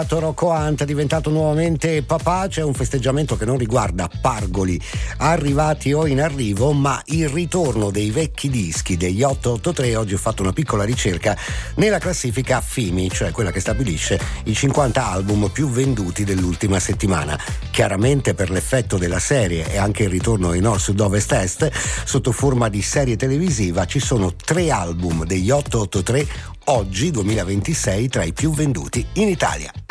Rocco Hunt è diventato nuovamente papà. C'è un festeggiamento che non riguarda pargoli arrivati o in arrivo, ma il ritorno dei vecchi dischi degli 883. Oggi ho fatto una piccola ricerca nella classifica FIMI, cioè quella che stabilisce i 50 album più venduti dell'ultima settimana. Chiaramente per l'effetto della serie e anche il ritorno in nord, sud, ovest, est sotto forma di serie televisiva, ci sono 3 album degli 883 oggi 2026 tra i più venduti in Italia.